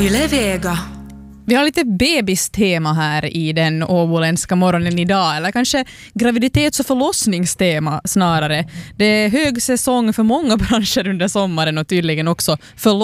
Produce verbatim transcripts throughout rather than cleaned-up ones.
Yle Vega. Vi har lite bebistema här i den åboländska morgonen idag, eller kanske graviditets- och förlossningstema snarare. Det är hög säsong för många branscher under sommaren och tydligen också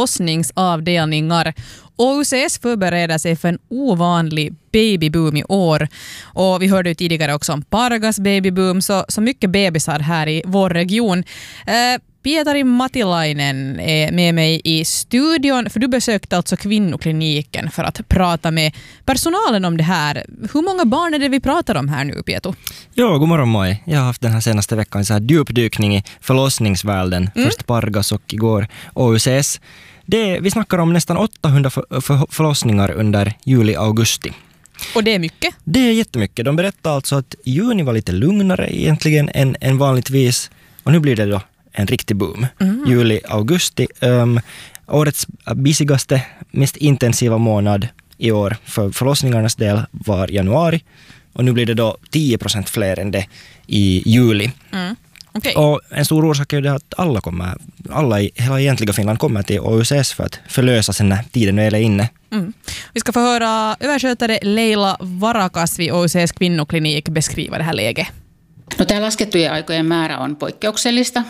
förlossningsavdelningar. O U C S förbereder sig för en ovanlig babyboom i år. Och vi hörde ju tidigare också om Pargas babyboom, så, så mycket bebisar här i vår region. Eh, Pietari Matilainen är med mig i studion, för du besökte alltså kvinnokliniken för att prata med personalen om det här. Hur många barn är det vi pratar om här nu, Pieto? Ja, god morgon Maj. Jag har haft den här senaste veckan så här djupdykning i förlossningsvärlden. Mm. Först Pargas och igår O U C S. Det, vi snackar om nästan åttahundra för, för, förlossningar under juli-augusti. Och det är mycket? Det är jättemycket. De berättar alltså att juni var lite lugnare egentligen än, än vanligtvis. Och nu blir det då en riktig boom. Mm. Juli, augusti. Um, årets busigaste, mest intensiva månad i år för förlossningarnas del var januari. Och nu blir det då tio procent fler än det i juli. Mm. Okay. Och en stor orsak är det att alla kommer, alla i hela egentliga Finland kommer till O U C S för att förlösa sen när tiden är inne. Mm. Vi ska få höra överskötare Leila Varakas vid O U C S kvinnoklinik beskriva det här läget. No, tämä laskettujen aikojen määrä on poikkeuksellista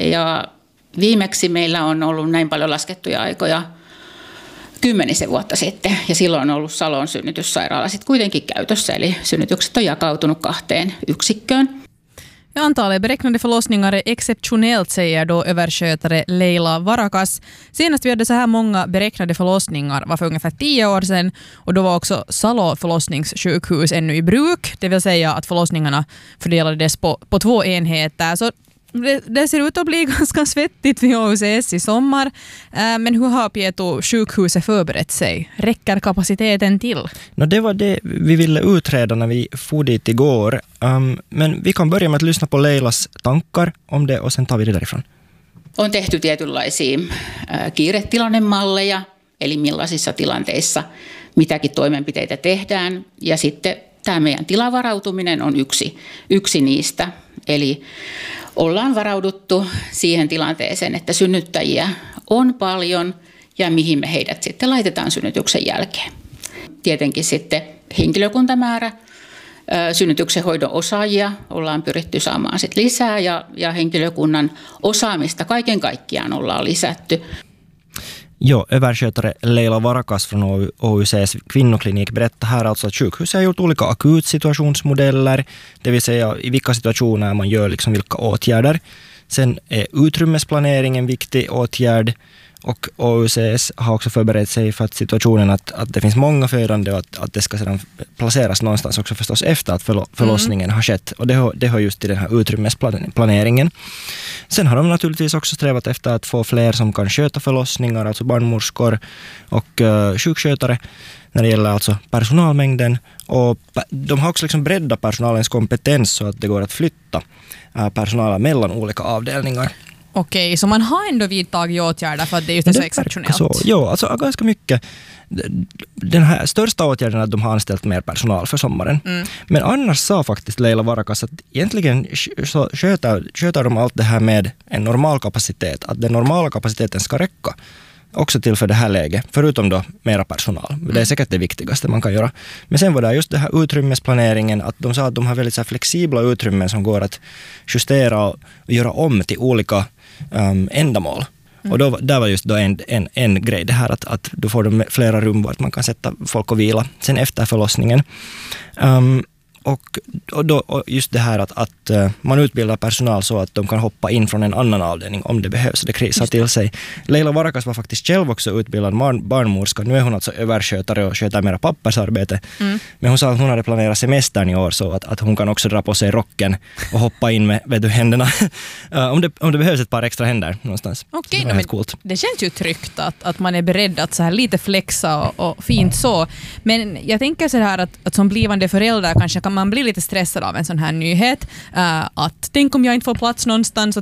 ja viimeksi meillä on ollut näin paljon laskettuja aikoja kymmenisen vuotta sitten ja silloin on ollut Salon synnytyssairaala sitten kuitenkin käytössä, eli synnytykset on jakautunut kahteen yksikköön. Ja antalet beräknade förlossningar är exceptionellt, säger då överskötare Leila Varakas. Senast vi hade så här många beräknade förlossningar var för ungefär tio år sedan, och då var också Salo förlossningssjukhus ännu i bruk, det vill säga att förlossningarna fördelades på, på två enheter. Så det, det ser ut att bli ganska svettigt vid O U C S i sommar. Äh, men hur har Pieto sjukhuset förberett sig? Räcker kapaciteten till? No, det var det vi ville utreda när vi for dit igår. Um, men vi kan börja med att lyssna på Leilas tankar om det och sen tar vi det därifrån. On tehty tietynlaisia äh, kiiretilannemalleja, eli millaisissa tilanteissa mitäkin toimenpiteitä tehdään. Ja sitten tämä meidän tilavarautuminen on yksi, yksi niistä. Eli ollaan varauduttu siihen tilanteeseen, että synnyttäjiä on paljon ja mihin me heidät sitten laitetaan synnytyksen jälkeen. Tietenkin sitten henkilökuntamäärä, synnytyksen hoidon osaajia ollaan pyritty saamaan sitten lisää ja, ja henkilökunnan osaamista kaiken kaikkiaan ollaan lisätty. Jo, överskötare Leila Varakas från O U C S kvinnoklinik berättar här alltså att sjukhuset har gjort olika akutsituationsmodeller, det vill säga i vilka situationer man gör liksom vilka åtgärder. Sen är utrymmesplanering en viktig åtgärd, och O U C S har också förberett sig för att situationen att, att det finns många födande och att, att det ska sedan placeras någonstans också förstås efter att förlo- förlossningen mm. har skett. Och det har, det har just till den här utrymmesplaneringen. Sen har de naturligtvis också strävat efter att få fler som kan sköta förlossningar, alltså barnmorskor och uh, sjukskötare när det gäller alltså personalmängden. Och de har också liksom breddat personalens kompetens så att det går att flytta uh, personalen mellan olika avdelningar. Okej, så man har ändå vidtagit åtgärder för att det är just så exceptionellt. Så, jo, alltså ganska mycket. Den här största åtgärden är att de har anställt mer personal för sommaren. Mm. Men annars sa faktiskt Leila Varakas att egentligen så sköter, sköter de allt det här med en normal kapacitet. Att den normala kapaciteten ska räcka också till för det här läget, förutom då mera personal. Mm. Det är säkert det viktigaste man kan göra. Men sen var det just det här utrymmesplaneringen, att de sa att de har väldigt så här flexibla utrymmen som går att justera och göra om till olika um, ändamål. Mm. Och då, där var just då en, en, en grej det här att, att då får de flera rum vart man kan sätta folk och vila sen efter förlossningen. Um, Och, och, då, och just det här att, att uh, man utbildar personal så att de kan hoppa in från en annan avdelning om det behövs, det krisar till sig. Leila Varakas var faktiskt själv också utbildad barn, barnmorska. Nu är hon alltså överskötare och sköter mera pappersarbete. Mm. Men hon sa att hon hade planerat semestern i år så att, att hon kan också dra på sig rocken och hoppa in med vet du, händerna. uh, om, det, om det behövs ett par extra händer någonstans. Okej, det, no, det känns ju tryggt att, att man är beredd att så här lite flexa och, och fint så. Men jag tänker så här att, att som blivande förälder kanske kan man blir lite stressad av en sån här nyhet. Uh, att tänk om jag inte får plats någonstans, att